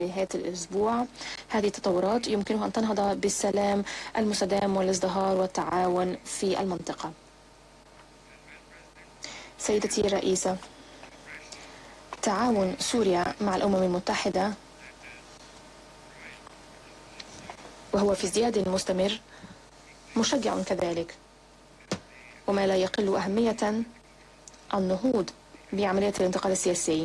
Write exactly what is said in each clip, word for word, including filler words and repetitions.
نهاية الأسبوع. هذه التطورات يمكنها أن تنهض بالسلام المستدام والازدهار والتعاون في المنطقة. سيدتي الرئيسة، تعاون سوريا مع الأمم المتحدة وهو في ازدياد مستمر مشجع كذلك، وما لا يقل أهمية النهوض بعملية الانتقال السياسي.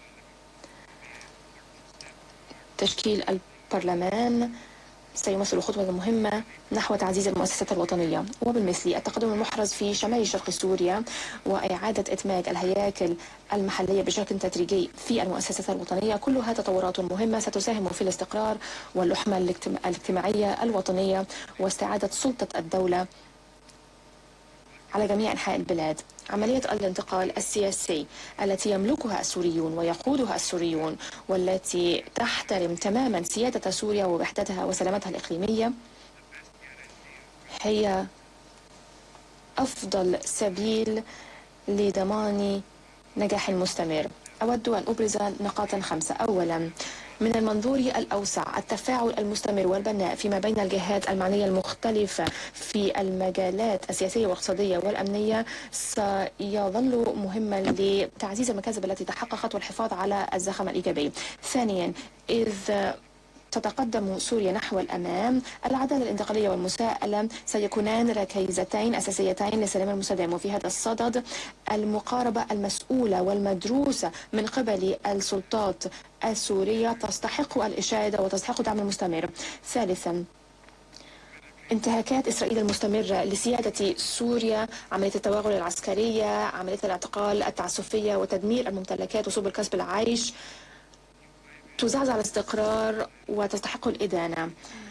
تشكيل البرلمان سيمثل خطوة مهمة نحو تعزيز المؤسسات الوطنية، وبالمثل التقدم المحرز في شمال شرق سوريا وإعادة إدماج الهياكل المحلية بشكل تدريجي في المؤسسات الوطنية، كلها تطورات مهمة ستساهم في الاستقرار واللحمة الاجتماعية الوطنية واستعادة سلطة الدولة على جميع أنحاء البلاد. عملية الانتقال السياسي التي يملكها السوريون ويقودها السوريون والتي تحترم تماما سيادة سوريا ووحدتها وسلامتها الإقليمية هي أفضل سبيل لضمان نجاح مستمر. أود أن أبرز نقاطا خمسة. أولا، من المنظور الأوسع التفاعل المستمر والبناء فيما بين الجهات المعنية المختلفة في المجالات السياسية والاقتصادية والأمنية سيظل مهما لتعزيز المكاسب التي تحققت والحفاظ على الزخم الإيجابي. ثانيا، إذ تتقدم سوريا نحو الأمام، العدالة الانتقالية والمساءلة سيكونان ركيزتين أساسيتين للسلام المستدام، وفي هذا الصدد المقاربة المسؤولة والمدروسة من قبل السلطات السورية تستحق الإشادة وتستحق دعم المستمر. ثالثا، انتهاكات إسرائيل المستمرة لسيادة سوريا، عملية التوغل العسكرية، عملية الاعتقال التعسفية وتدمير الممتلكات وسبل كسب العيش تزعزع الاستقرار وتستحق الإدانة.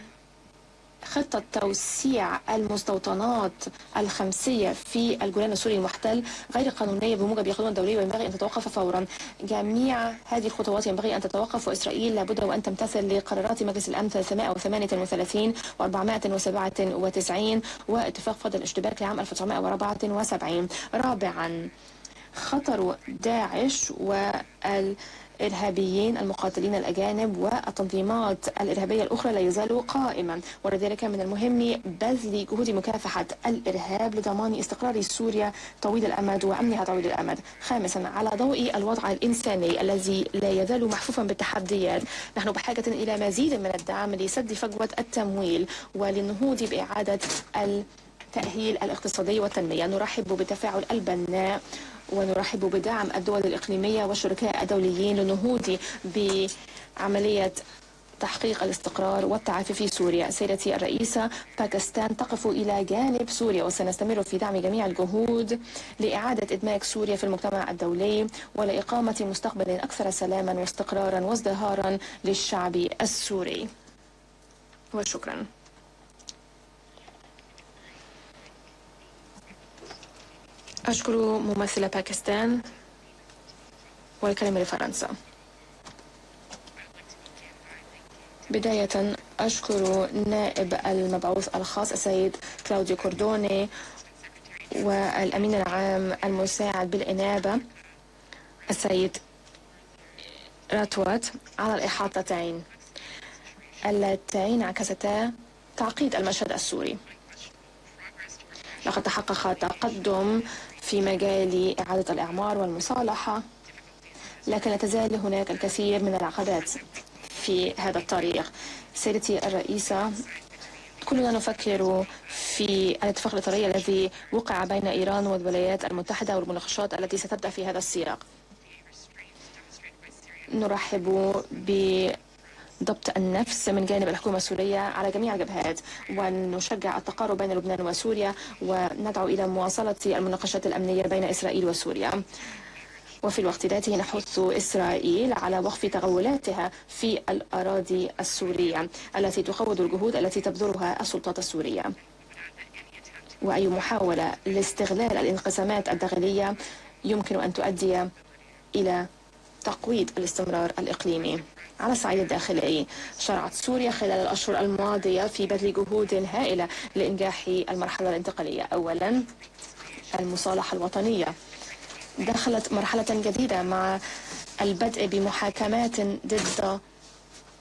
خطة توسيع المستوطنات الخمسية في الجولان السوري المحتل غير قانونية بموجب القانون الدولي وينبغي أن تتوقف فورا. جميع هذه الخطوات ينبغي أن تتوقف، وإسرائيل لابد وأن تمتثل لقرارات مجلس الأمن ثلاثمائة وثمانية وثلاثين وأربعمائة وسبعة وتسعين واتفاق فض الاشتباك لعام ألف وتسعمائة وأربعة وسبعين. رابعا، خطر داعش وال الإرهابيين المقاتلين الأجانب والتنظيمات الإرهابية الأخرى لا يزال قائما، ولذلك من المهم بذل جهود مكافحة الإرهاب لضمان استقرار سوريا طويل الأمد وأمنها طويل الأمد. خامسا، على ضوء الوضع الإنساني الذي لا يزال محفوفا بالتحديات، نحن بحاجة إلى مزيد من الدعم لسد فجوة التمويل وللنهوض بإعادة التأهيل الاقتصادي والتنمية. نرحب بالتفاعل البناء ونرحب بدعم الدول الإقليمية والشركاء الدوليين للنهوض بعملية تحقيق الاستقرار والتعافي في سوريا. سيدتي الرئيسة، باكستان تقف إلى جانب سوريا وسنستمر في دعم جميع الجهود لإعادة إدماج سوريا في المجتمع الدولي ولإقامة مستقبل أكثر سلاما واستقرارا وازدهارا للشعب السوري. وشكرا. أشكر ممثلة باكستان والكلمة لفرنسا. بداية أشكر نائب المبعوث الخاص السيد كلاوديو كوردوني والأمين العام المساعد بالإنابة السيد راتوات على الإحاطتين اللتين عكستا تعقيد المشهد السوري. لقد تحقق تقدم في مجال إعادة الإعمار والمصالحة، لكن لا تزال هناك الكثير من العقبات في هذا الطريق. سيدتي الرئيسة، كلنا نفكر في الاتفاق الإطاري الذي وقع بين إيران والولايات المتحدة والمناقشات التي ستبدأ في هذا السياق. نرحب ب ضبط النفس من جانب الحكومة السورية على جميع الجبهات، ونشجع التقارب بين لبنان وسوريا، وندعو إلى مواصلة المناقشات الأمنية بين إسرائيل وسوريا. وفي الوقت ذاته نحث إسرائيل على وقف تغولاتها في الأراضي السورية التي تخوض الجهود التي تبذلها السلطات السورية، وأي محاولة لاستغلال الانقسامات الداخلية يمكن أن تؤدي إلى تقويض الاستمرار الإقليمي. على الصعيد الداخلي، شرعت سوريا خلال الأشهر الماضية في بذل جهود هائلة لإنجاح المرحلة الانتقالية. أولا، المصالحة الوطنية دخلت مرحلة جديدة مع البدء بمحاكمات ضد